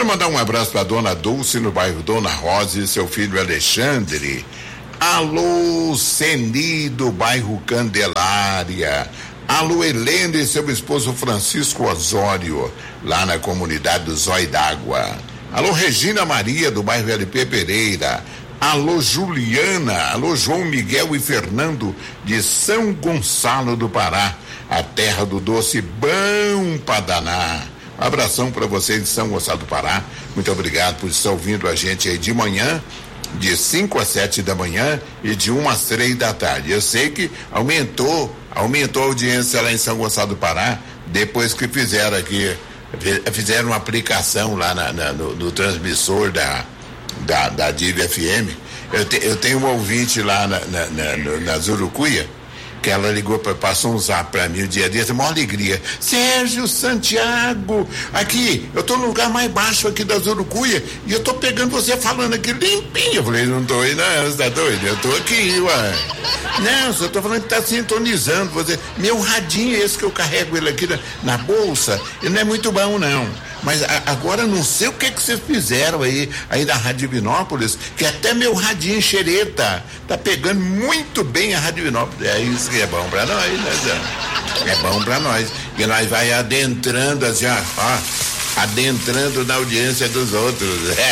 Quero mandar um abraço para dona Dulce no bairro Dona Rosa e seu filho Alexandre. Alô, Ceni do bairro Candelária. Alô, Helena e seu esposo Francisco Osório, lá na comunidade do Zói d'Água. Alô, Regina Maria do bairro LP Pereira. Alô, Juliana. Alô, João Miguel e Fernando de São Gonçalo do Pará, a terra do doce bom pra danar. Um abração para vocês de São Gonçalo do Pará. Muito obrigado por estar ouvindo a gente aí de manhã, de 5 às 7 da manhã e de 1 às 3 da tarde. Eu sei que aumentou a audiência lá em São Gonçalo do Pará, depois que fizeram uma aplicação lá no transmissor da Diva FM. Eu tenho um ouvinte lá na Zurucuia, que ela ligou, passou um zap pra mim o dia desse, maior alegria. Sérgio Santiago, aqui, eu tô no lugar mais baixo aqui da Zurucuia e eu tô pegando você falando aqui limpinho. Eu falei, não tô aí não, você tá doido? Eu tô aqui, ué. Não, só tô falando que tá sintonizando você. Meu radinho esse que eu carrego ele aqui na bolsa, ele não é muito bom não. Mas agora não sei o que vocês fizeram aí da Rádio Divinópolis, que até meu radinho xereta tá pegando muito bem a Rádio Divinópolis. É isso que é bom pra nós, né? É bom pra nós. Que nós vai adentrando assim, ó, adentrando na audiência dos outros.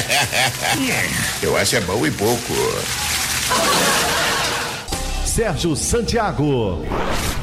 Eu acho é bom e pouco. Sérgio Santiago.